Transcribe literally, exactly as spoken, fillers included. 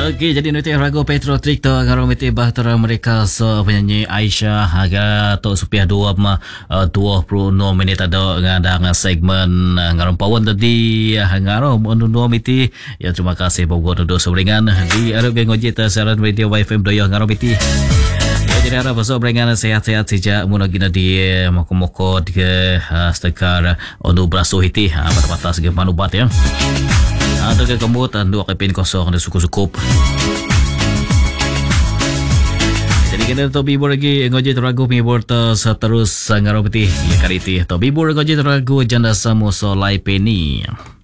Okey, jadi nanti Rago Petro Trik tu ngaro miti bahtera mereka so penyanyi Aisyah harga to supiah dua ma dua puluh enam minit ada ngada segmen ngaro pawan tadi ngaro dua miti ya terima kasih buat dua sobrengan di Arab Ngoji ta saran radio Y F M doyo ngaro miti. Ya jadi harap so sobrengan sehat-sehat saja muna gina di moko-moko di stekar onu braso hiti pada batas ge manubat ya. Atau ke kemudian dua kepin kosong dan suku-sukup. Jadi kita tu bibur lagi ngoji teragu bibur terus ngarau peti ya kariti. Tu bibur ngoji teragu janda samu so lai peni.